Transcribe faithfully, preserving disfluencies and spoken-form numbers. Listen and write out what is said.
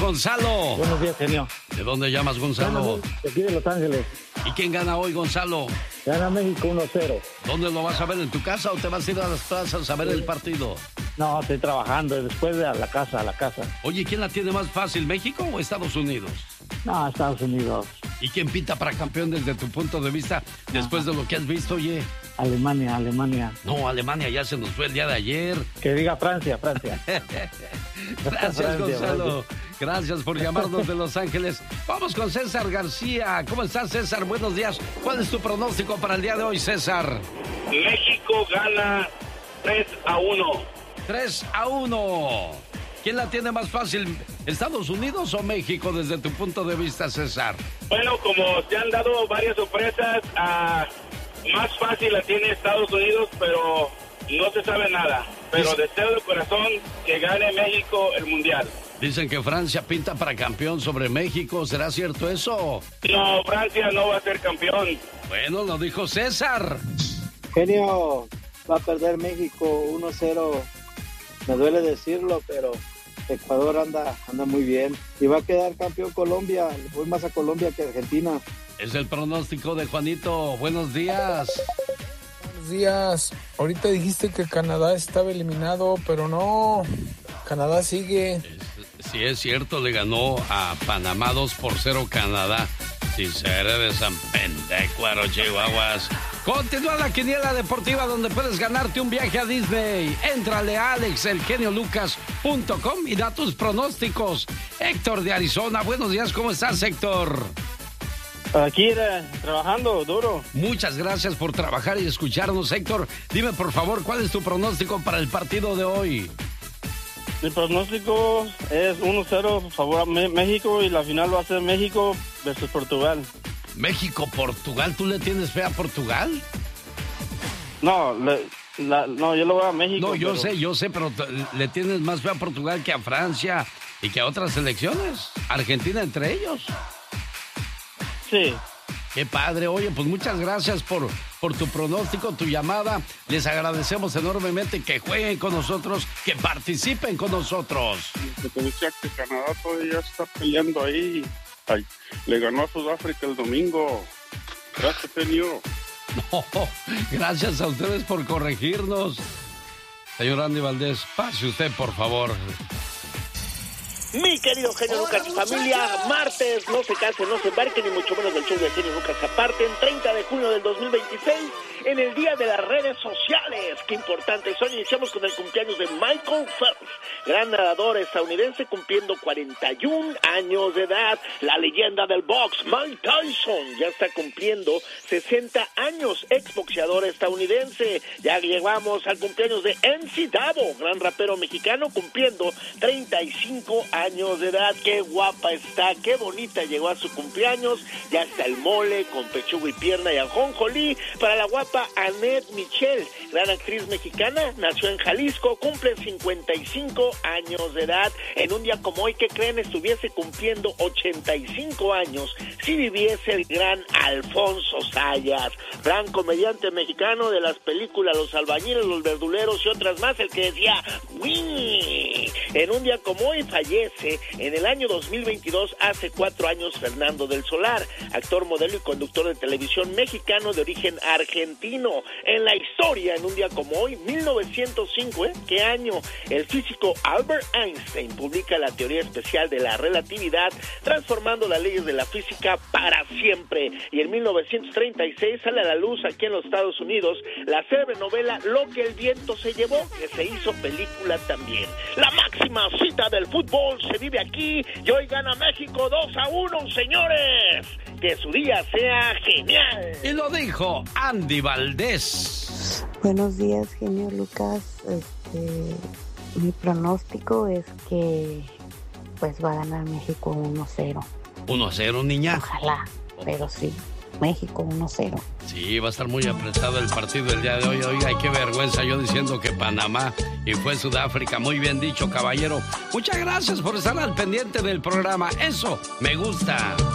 Gonzalo. Buenos días, genio. ¿De dónde llamas, Gonzalo? De aquí de Los Ángeles. ¿Y quién gana hoy, Gonzalo? Gana México uno cero. ¿Dónde lo vas a ver? ¿En tu casa o te vas a ir a las plazas a ver el partido? No, estoy trabajando. Después de a la casa, a la casa. Oye, ¿quién la tiene más fácil, México o Estados Unidos? No, Estados Unidos. ¿Y quién pinta para campeón desde tu punto de vista después de lo que has visto, oye? Alemania, Alemania. No, Alemania ya se nos fue el día de ayer. Que diga Francia, Francia. Gracias, Francia, Gonzalo. Francia. Gracias por llamarnos de Los Ángeles. Vamos con César García. ¿Cómo estás, César? Buenos días. ¿Cuál es tu pronóstico para el día de hoy, César? México gana tres a uno. tres a uno. ¿Quién la tiene más fácil, Estados Unidos o México, desde tu punto de vista, César? Bueno, como se han dado varias sorpresas, uh, más fácil la tiene Estados Unidos, pero no se sabe nada. Pero deseo de corazón que gane México el Mundial. Dicen que Francia pinta para campeón sobre México. ¿Será cierto eso? No, Francia no va a ser campeón. Bueno, lo dijo César. Genio, va a perder México uno cero. Me duele decirlo, pero Ecuador anda anda muy bien. Y va a quedar campeón Colombia. Voy más a Colombia que a Argentina. Es el pronóstico de Juanito. Buenos días. Buenos días. Ahorita dijiste que Canadá estaba eliminado, pero no. Canadá sigue. Es, sí, es cierto, le ganó a Panamá dos por cero Canadá. Si seré de San Pendecuaro, Chihuahuas. Continúa la quiniela deportiva donde puedes ganarte un viaje a Disney. Éntrale a alex el genio lucas punto com y da tus pronósticos. Héctor de Arizona, buenos días, ¿cómo estás, Héctor? Aquí eh, trabajando duro. Muchas gracias por trabajar y escucharnos, Héctor. Dime, por favor, ¿cuál es tu pronóstico para el partido de hoy? Mi pronóstico es uno cero favor a México y la final va a ser México versus Portugal. México-Portugal, ¿tú le tienes fe a Portugal? No, le, la, no, yo lo voy a México. No, yo pero... sé, yo sé, pero le tienes más fe a Portugal que a Francia y que a otras selecciones. Argentina entre ellos. Sí. Qué padre. Oye, pues muchas gracias por, por tu pronóstico, tu llamada. Les agradecemos enormemente que jueguen con nosotros, que participen con nosotros. Te decía que Canadá todavía está peleando ahí. Ay, le ganó a Sudáfrica el domingo. Gracias, genio. No, gracias a ustedes por corregirnos. Señor Andy Valdés, pase usted, por favor. Mi querido genio Lucas y familia, martes, no se cansen, no se embarquen, ni mucho menos del show de genio Lucas aparten, treinta de junio del dos mil veintiséis, en el día de las redes sociales. Qué importantes son. Iniciamos con el cumpleaños de Michael Phelps, gran nadador estadounidense cumpliendo cuarenta y un años de edad. La leyenda del box, Mike Tyson, ya está cumpliendo sesenta años, exboxeador estadounidense. Ya llegamos al cumpleaños de M C Davo, gran rapero mexicano, cumpliendo treinta y cinco años de edad. Qué guapa está, qué bonita llegó a su cumpleaños. Ya está el mole con pechuga y pierna y ajonjolí para la guapa Annette Michel, gran actriz mexicana, nació en Jalisco, cumple cincuenta y cinco años de edad. En un día como hoy, ¿qué creen? Estuviese cumpliendo ochenta y cinco años si viviese el gran Alfonso Sayas, gran comediante mexicano de las películas Los Albañiles, Los Verduleros y otras más, el que decía ¡Wii! En un día como hoy fallece en el año dos mil veintidós, hace cuatro años, Fernando del Solar, actor, modelo y conductor de televisión mexicano de origen argentino. En la historia, en un día como hoy, mil novecientos cinco, ¿eh? ¿Qué año? El físico Albert Einstein publica la teoría especial de la relatividad, transformando las leyes de la física para siempre. Y en mil novecientos treinta y seis sale a la luz aquí en los Estados Unidos la célebre novela Lo que el viento se llevó, que se hizo película también. La máxima cita del fútbol se vive aquí y hoy gana México dos a uno, señores. Que su día sea genial. Y lo dijo Andy Valdés. Buenos días, genio Lucas. Este, mi pronóstico es que pues va a ganar México uno cero. uno a cero, niña. Ojalá, pero sí. México uno cero. Sí, va a estar muy apretado el partido el día de hoy. Oiga, qué vergüenza yo diciendo que Panamá y fue Sudáfrica. Muy bien dicho, caballero. Muchas gracias por estar al pendiente del programa. Eso me gusta.